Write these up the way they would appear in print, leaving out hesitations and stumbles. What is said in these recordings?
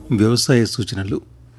వ్యవసాయ సూచనలు.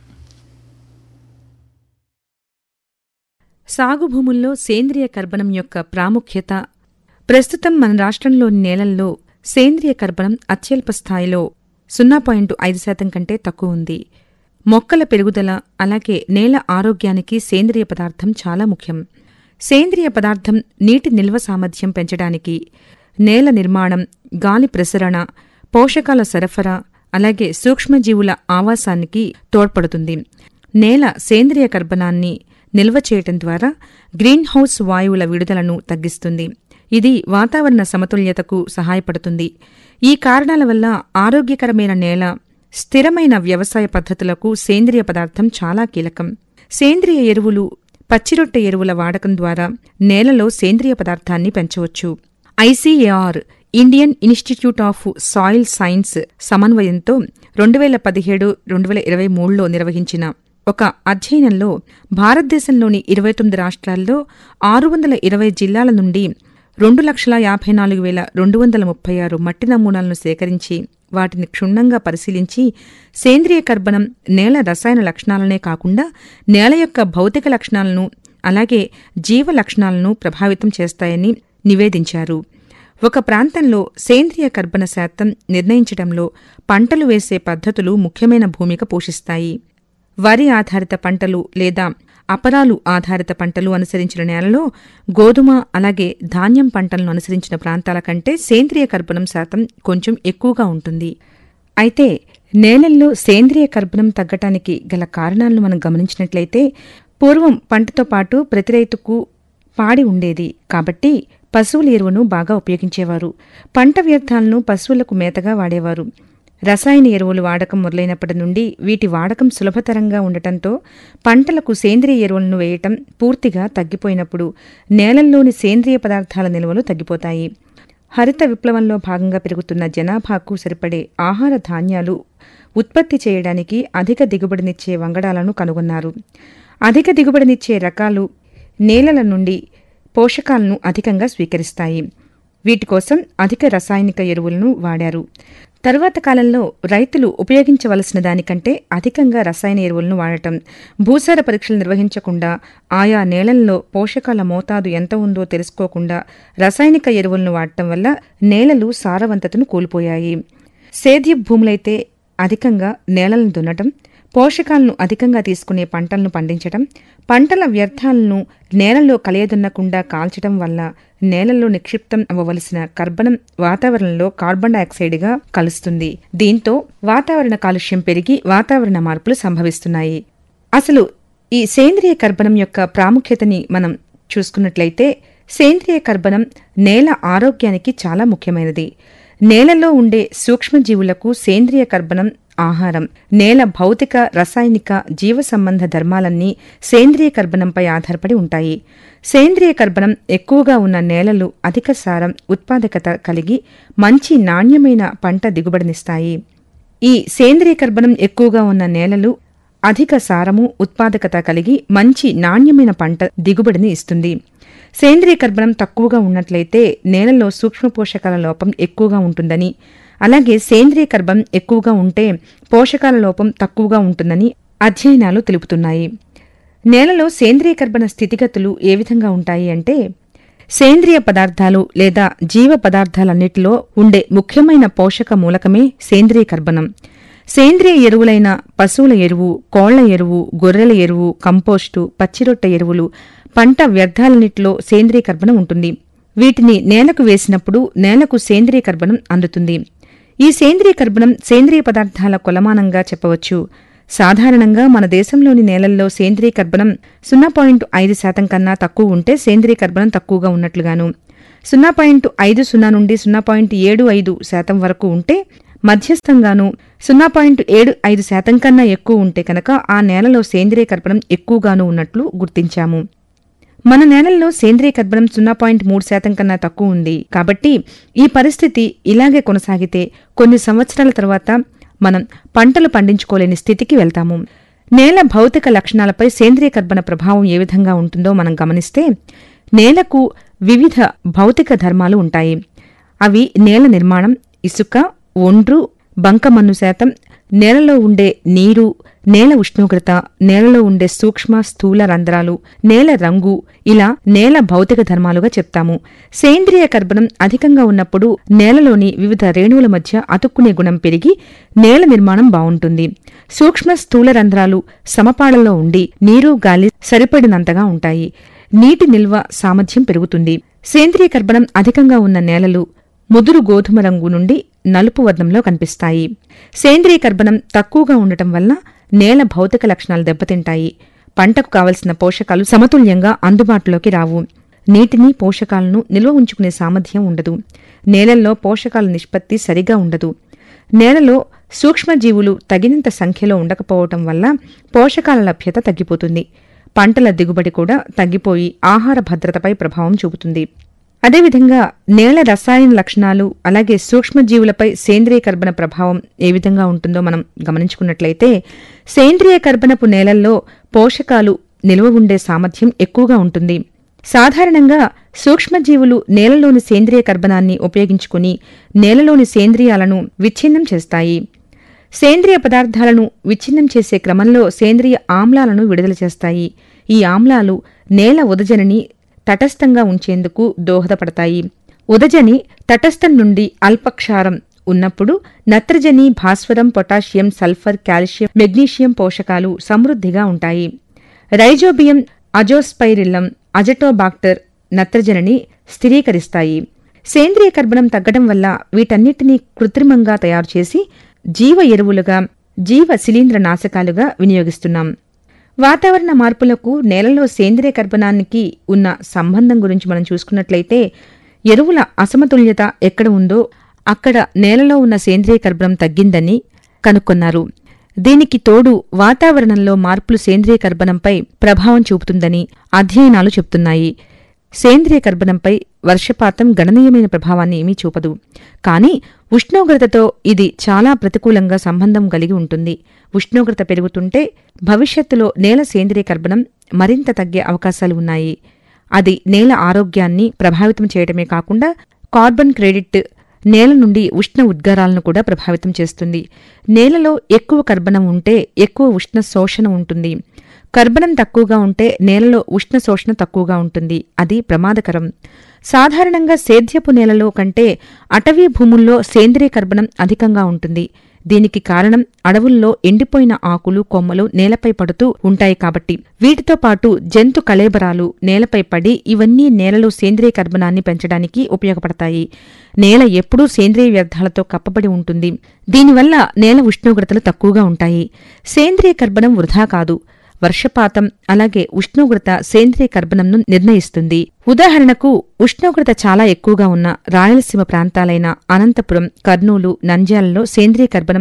సాగు భూముల్లో సేంద్రియ కర్బనం యొక్క ప్రాముఖ్యత. ప్రస్తుతం మన రాష్ట్రంలోని నేలల్లో సేంద్రియ కర్బనం అత్యల్ప స్థాయిలో 0.5% కంటే తక్కువ ఉంది. మొక్కల పెరుగుదల అలాగే నేల ఆరోగ్యానికి సేంద్రియ పదార్థం చాలా ముఖ్యం. సేంద్రియ పదార్థం నీటి నిల్వ సామర్థ్యం పెంచడానికి, నేల నిర్మాణం, గాలి ప్రసరణ, పోషకాల సరఫరా అలాగే సూక్ష్మజీవుల ఆవాసానికి తోడ్పడుతుంది. నేల సేంద్రియ కర్బనాన్ని నిల్వ చేయటం ద్వారా గ్రీన్ హౌస్ వాయువుల విడుదలను తగ్గిస్తుంది. ఇది వాతావరణ సమతుల్యతకు సహాయపడుతుంది. ఈ కారణాల వల్ల ఆరోగ్యకరమైన నేల, స్థిరమైన వ్యవసాయ పద్ధతులకు సేంద్రియ పదార్థం చాలా కీలకం. సేంద్రియ ఎరువులు, పచ్చిరొట్టె ఎరువుల వాడకం ద్వారా నేలలో సేంద్రియ పదార్థాన్ని పెంచవచ్చు. ICAR, Indian institute of soil science సమన్వయంతో 2017-2023లో నిర్వహించిన ఒక అధ్యయనంలో భారతదేశంలోని 29 రాష్ట్రాల్లో 620 జిల్లాల నుండి 2,54,236 మట్టి నమూనాలను సేకరించి వాటిని క్షుణ్ణంగా పరిశీలించి సేంద్రియ కర్బనం నేల రసాయన లక్షణాలనే కాకుండా నేల యొక్క భౌతిక లక్షణాలను అలాగే జీవ లక్షణాలను ప్రభావితం చేస్తాయని నివేదించారు. ఒక ప్రాంతంలో సేంద్రియ కర్బన శాతం నిర్ణయించడంలో పంటలు వేసే పద్ధతులు ముఖ్యమైన భూమిక పోషిస్తాయి. వరి ఆధారిత పంటలు లేదా అపరాలు ఆధారిత పంటలు అనుసరించిన నేలలో గోధుమ అలాగే ధాన్యం పంటలను అనుసరించిన ప్రాంతాల కంటే సేంద్రియ కర్బనం శాతం కొంచెం ఎక్కువగా ఉంటుంది. అయితే నేలల్లో సేంద్రియ కర్బనం తగ్గటానికి గల కారణాలను మనం గమనించినట్లయితే, పూర్వం పంటతో పాటు ప్రతి రైతుకు పాడి ఉండేది కాబట్టి పశువుల ఎరువును బాగా ఉపయోగించేవారు. పంట వ్యర్థాలను పశువులకు మేతగా వాడేవారు. రసాయన ఎరువులు వాడకం మొదలైనప్పటి నుండి వీటి వాడకం సులభతరంగా ఉండటంతో పంటలకు సేంద్రియ ఎరువులను వేయటం పూర్తిగా తగ్గిపోయినప్పుడు నేలల్లోని సేంద్రియ పదార్థాల నిల్వలు తగ్గిపోతాయి. హరిత విప్లవంలో భాగంగా పెరుగుతున్న జనాభాకు సరిపడే ఆహార ధాన్యాలు ఉత్పత్తి చేయడానికి అధిక దిగుబడినిచ్చే వంగడాలను కనుగొన్నారు. అధిక దిగుబడినిచ్చే రకాలు నేలల నుండి పోషకాలను అధికంగా స్వీకరిస్తాయి. వీటి కోసం అధిక రసాయనిక ఎరువులను వాడారు. తరువాత కాలంలో రైతులు ఉపయోగించవలసిన దానికంటే అధికంగా రసాయన ఎరువులను వాడటం, భూసార పరీక్షలు నిర్వహించకుండా, ఆయా నేలల్లో పోషకాల మోతాదు ఎంత ఉందో తెలుసుకోకుండా రసాయనిక ఎరువులను వాడటం వల్ల నేలలు సారవంతతను కోల్పోయాయి. సేద్య భూములైతే అధికంగా నేలలను దున్నటం, పోషకాలను అధికంగా తీసుకునే పంటలను పండించటం, పంటల వ్యర్థాలను నేలలో కలియదున్నకుండా కాల్చటం వల్ల నేలలో నిక్షిప్తం అవ్వవలసిన కర్బనం వాతావరణంలో కార్బన్ డయాక్సైడ్గా కలుస్తుంది. దీంతో వాతావరణ కాలుష్యం పెరిగి వాతావరణ మార్పులు సంభవిస్తున్నాయి. అసలు ఈ సేంద్రియ కర్బనం యొక్క ప్రాముఖ్యతని మనం చూసుకున్నట్లయితే, సేంద్రియ కర్బనం నేల ఆరోగ్యానికి చాలా ముఖ్యమైనది. నేలలో ఉండే సూక్ష్మజీవులకు సేంద్రియ కర్బనం ఆహారం. నేల భౌతిక, రసాయనిక, జీవ సంబంధ ధర్మాలన్నీ సేంద్రియ కర్బనంపై ఆధారపడి ఉంటాయి. సేంద్రియ కర్బనం ఎక్కువగా ఉన్న నేలలు అధిక సారం, ఉత్పాదకత కలిగి మంచి నాణ్యమైన పంట దిగుబడినిస్తాయి. ఈ సేంద్రియ కర్బనం ఎక్కువగా ఉన్న నేలలు అధిక సారము, ఉత్పాదకత కలిగి మంచి నాణ్యమైన పంట దిగుబడిని ఇస్తుంది. సేంద్రియ కర్బనం తక్కువగా ఉన్నట్లయితే నేలలో సూక్ష్మపోషకాల లోపం ఎక్కువగా ఉంటుందని, అలాగే సేంద్రియ కర్బనం ఎక్కువగా ఉంటే పోషకాల లోపం తక్కువగా ఉంటుందని అధ్యయనాలు తెలుపుతున్నాయి. నేలలో సేంద్రియ కర్బన స్థితిగతులు ఏ విధంగా ఉంటాయి అంటే, సేంద్రియ పదార్థాలు లేదా జీవ పదార్థాలన్నిటిలో ఉండే ముఖ్యమైన పోషక మూలకమే సేంద్రియ కర్బనం. సేంద్రియ ఎరువులైన పశువుల ఎరువు, కోళ్ల ఎరువు, గొర్రెల ఎరువు, కంపోస్టు, పచ్చిరొట్టె ఎరువులు, పంట వ్యర్థాలన్నిటిలో సేంద్రియ కర్బనం ఉంటుంది. వీటిని నేలకు వేసినప్పుడు నేలకు సేంద్రియ కర్బనం అందుతుంది. ఈ సేంద్రియ కర్బనం సేంద్రియ పదార్థాల కొలమానంగా చెప్పవచ్చు. సాధారణంగా మన దేశంలోని నేలల్లో సేంద్రియ కర్బనం 0.5% కన్నా తక్కువ ఉంటే సేంద్రియ కర్బనం తక్కువగా ఉన్నట్లుగాను, 0.50 నుండి 0.75% వరకు ఉంటే మధ్యస్థంగాను, 0.75% కన్నా ఎక్కువ ఉంటే కనుక ఆ నేలలో సేంద్రియ కర్బనం ఎక్కువగాను ఉన్నట్లు గుర్తించాము. మన నేలల్లో సేంద్రియ కర్బనం 0.3% కన్నా తక్కువ ఉంది. కాబట్టి ఈ పరిస్థితి ఇలాగే కొనసాగితే కొన్ని సంవత్సరాల తర్వాత మనం పంటలు పండించుకోలేని స్థితికి వెళ్తాము. నేల భౌతిక లక్షణాలపై సేంద్రియ కర్బన ప్రభావం ఏ విధంగా ఉంటుందో మనం గమనిస్తే, నేలకు వివిధ భౌతిక ధర్మాలు ఉంటాయి. అవి నేల నిర్మాణం, ఇసుక, ఒండ్రు, బంకమన్ను శాతం, నేలలో ఉండే నీరు, నేల ఉష్ణోగ్రత, నేలలో ఉండే సూక్ష్మ స్థూల రంధ్రాలు, నేల రంగు, ఇలా నేల భౌతిక ధర్మాలుగా చెప్తాము. సేంద్రియ కర్బనం అధికంగా ఉన్నప్పుడు నేలలోని వివిధ రేణువుల మధ్య అతుక్కునే గుణం పెరిగి నేల నిర్మాణం బావుంటుంది. సూక్ష్మ స్థూల రంధ్రాలు సమపాళలో ఉండి నీరు, గాలి సరిపడినంతగా ఉంటాయి. నీటి నిల్వ సామర్థ్యం పెరుగుతుంది. సేంద్రియ కర్బనం అధికంగా ఉన్న నేలలు ముదురు గోధుమ రంగు నుండి నలుపు వర్ణంలో కనిపిస్తాయి. సేంద్రియ కర్బనం తక్కువగా ఉండటం వల్ల నేల భౌతిక లక్షణాలు దెబ్బతింటాయి. పంటకు కావలసిన పోషకాలు సమతుల్యంగా అందుబాటులోకి రావు. నీటిని, పోషకాలను నిల్వ ఉంచుకునే సామర్థ్యం ఉండదు. నేలల్లో పోషకాల నిష్పత్తి సరిగా ఉండదు. నేలలో సూక్ష్మజీవులు తగినంత సంఖ్యలో ఉండకపోవటం వల్ల పోషకాల లభ్యత తగ్గిపోతుంది. పంటల దిగుబడి కూడా తగ్గిపోయి ఆహార భద్రతపై ప్రభావం చూపుతుంది. అదేవిధంగా నేల రసాయన లక్షణాలు, అలాగే సూక్ష్మజీవులపై సేంద్రియ కర్బన ప్రభావం ఏ విధంగా ఉంటుందో మనం గమనించుకున్నట్లయితే, సేంద్రియ కర్బనపు నేలల్లో పోషకాలు నిల్వ ఉండే సామర్థ్యం ఎక్కువగా ఉంటుంది. సాధారణంగా సూక్ష్మజీవులు నేలలోని సేంద్రియ కర్బనాన్ని ఉపయోగించుకుని నేలలోని సేంద్రియాలను విచ్ఛిన్నం చేస్తాయి. సేంద్రియ పదార్థాలను విచ్ఛిన్నం చేసే క్రమంలో సేంద్రియ ఆమ్లాలను విడుదల చేస్తాయి. ఈ ఆమ్లాలు నేల ఉదజనిని తటస్థంగా ఉంచేందుకు దోహదపడతాయి. ఉదజని తటస్థం నుండి అల్పక్షారం ఉన్నప్పుడు నత్రజని, భాస్వరం, పొటాషియం, సల్ఫర్, కాల్షియం, మెగ్నీషియం పోషకాలు సమృద్ధిగా ఉంటాయి. రైజోబియం, అజోస్పైరిల్లం, అజటోబాక్టర్ నత్రజనిని స్థిరీకరిస్తాయి. సేంద్రియ కర్బనం తగ్గడం వల్ల వీటన్నిటినీ కృత్రిమంగా తయారుచేసి జీవ ఎరువులుగా, జీవ శిలీంద్ర నాశకాలుగా వినియోగిస్తున్నాం. వాతావరణ మార్పులకు నేలలో సేంద్రియ కర్బనానికి ఉన్న సంబంధం గురించి మనం చూసుకున్నట్లయితే, ఎరువుల అసమతుల్యత ఎక్కడ ఉందో అక్కడ నేలలో ఉన్న సేంద్రియ కర్బనం తగ్గిందని కనుక్కొన్నారు. దీనికి తోడు వాతావరణంలో మార్పులు సేంద్రియ కర్బనంపై ప్రభావం చూపుతుందని అధ్యయనాలు చెప్తున్నాయి. సేంద్రియ కర్బనంపై వర్షపాతం గణనీయమైన ప్రభావాన్ని ఏమీ చూపదు. కానీ ఉష్ణోగ్రతతో ఇది చాలా ప్రతికూలంగా సంబంధం కలిగి ఉంటుంది. ఉష్ణోగ్రత పెరుగుతుంటే భవిష్యత్తులో నేల సేంద్రియ కర్బనం మరింత తగ్గే అవకాశాలు ఉన్నాయి. అది నేల ఆరోగ్యాన్ని ప్రభావితం చేయడమే కాకుండా కార్బన్ క్రెడిట్ నేల నుండి ఉష్ణ ఉద్గారాలను కూడా ప్రభావితం చేస్తుంది. నేలలో ఎక్కువ కర్బనం ఉంటే ఎక్కువ ఉష్ణ శోషణ ఉంటుంది. కర్బనం తక్కువగా ఉంటే నేలలో ఉష్ణ శోషణ తక్కువగా ఉంటుంది. అది ప్రమాదకరం. సాధారణంగా సేద్యపు నేలలో కంటే అటవీ భూముల్లో సేంద్రియ కర్బనం అధికంగా ఉంటుంది. దీనికి కారణం అడవుల్లో ఎండిపోయిన ఆకులు, కొమ్మలు నేలపై పడుతూ ఉంటాయి కాబట్టి. వీటితో పాటు జంతు కళేబరాలు నేలపై పడి ఇవన్నీ నేలలో సేంద్రియ కర్బనాన్ని పెంచడానికి ఉపయోగపడతాయి. నేల ఎప్పుడూ సేంద్రియ వ్యర్థాలతో కప్పబడి ఉంటుంది. దీనివల్ల నేల ఉష్ణోగ్రతలు తక్కువగా ఉంటాయి. సేంద్రియ కర్బనం వృధా కాదు. వర్షపాతం, అలాగే ఉష్ణోగ్రత సేంద్రియ కర్బనంను నిర్ణయిస్తుంది. ఉదాహరణకు ఉష్ణోగ్రత చాలా ఎక్కువగా ఉన్న రాయలసీమ ప్రాంతాలైన అనంతపురం, కర్నూలు, నంద్యాలలో సేంద్రియ కర్బనం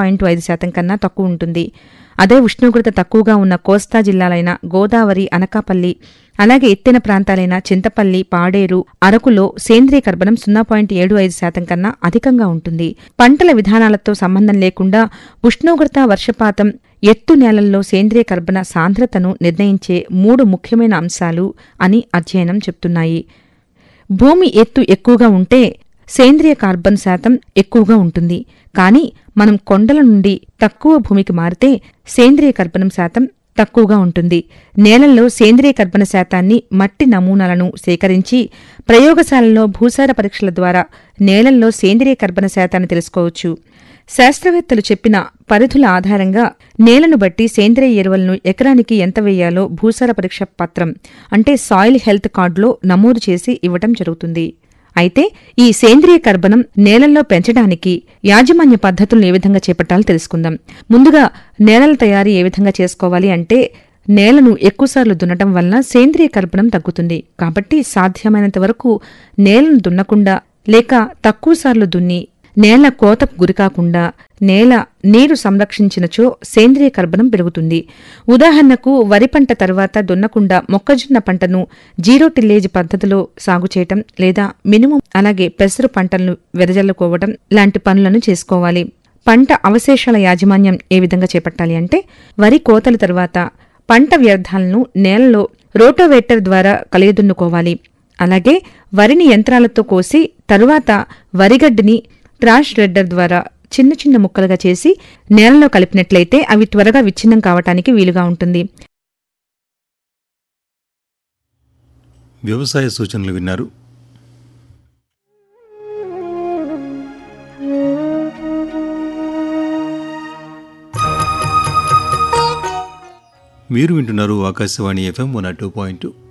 0.5% కన్నా తక్కువ ఉంటుంది. అదే ఉష్ణోగ్రత తక్కువగా ఉన్న కోస్తా జిల్లాలైన గోదావరి, అనకాపల్లి, అలాగే ఎత్తైన ప్రాంతాలైన చింతపల్లి, పాడేరు, అరకులో సేంద్రియ కర్బనం 0.75% కన్నా అధికంగా ఉంటుంది. పంటల విధానాలతో సంబంధం లేకుండా ఉష్ణోగ్రత, వర్షపాతం, ఎత్తు నేలల్లో సేంద్రియ కర్బన సాంద్రతను నిర్ణయించే 3 ముఖ్యమైన అంశాలు అని అధ్యయనం చెప్తున్నాయి. భూమి ఎత్తు ఎక్కువగా ఉంటే సేంద్రియ కార్బన్ శాతం ఎక్కువగా ఉంటుంది. కానీ మనం కొండల నుండి తక్కువ భూమికి మారితే సేంద్రియ కర్బనం శాతం తక్కువగా ఉంటుంది. నేలల్లో సేంద్రియ కర్బన శాతాన్ని మట్టి నమూనాలను సేకరించి ప్రయోగశాలలో భూసార పరీక్షల ద్వారా నేలల్లో సేంద్రియ కర్బన శాతాన్ని తెలుసుకోవచ్చు. శాస్త్రవేత్తలు చెప్పిన పరిధుల ఆధారంగా నేలను బట్టి సేంద్రియ ఎరువులను ఎకరానికి ఎంత వేయాలో భూసార పరీక్ష పత్రం అంటే సాయిల్ హెల్త్ కార్డులో నమోదు చేసి ఇవ్వటం జరుగుతుంది. అయితే ఈ సేంద్రియ కర్బనం నేలల్లో పెంచడానికి యాజమాన్య పద్ధతులను ఏ విధంగా చేపట్టాలో తెలుసుకుందాం. ముందుగా నేలల తయారీ ఏ విధంగా చేసుకోవాలి అంటే, నేలను ఎక్కువసార్లు దున్నటం వల్ల సేంద్రియ కర్బనం తగ్గుతుంది. కాబట్టి సాధ్యమైనంత వరకు నేలను దున్నకుండా లేక తక్కువసార్లు దున్ని నేల కోతకు గురికాకుండా నేల నీరు సంరక్షించినచో సేంద్రియ కర్బనం పెరుగుతుంది. ఉదాహరణకు వరి పంట తర్వాత దున్నకుండా మొక్కజొన్న పంటను జీరో టిల్లేజ్ పద్ధతిలో సాగు చేయటం లేదా మినుము అలాగే పెసరు పంటలను వెదజల్లుకోవటం లాంటి పనులను చేసుకోవాలి. పంట అవశేషాల యాజమాన్యం ఏ విధంగా చేపట్టాలి అంటే, వరి కోతల తర్వాత పంట వ్యర్థాలను నేలలో రోటోవేటర్ ద్వారా కలియదున్నుకోవాలి. అలాగే వరిని యంత్రాలతో కోసి తరువాత వరిగడ్డిని ట్రాష్ రెడ్డర్ ద్వారా చిన్న చిన్న ముక్కలుగా చేసి నేలలో కలిపినట్లయితే అవి త్వరగా విచ్ఛిన్నం కావటానికి వీలుగా ఉంటుంది. వ్యవసాయ సూచనలు విన్నారు. మీరు వింటున్నారు ఆకాశవాణి FM 102.2.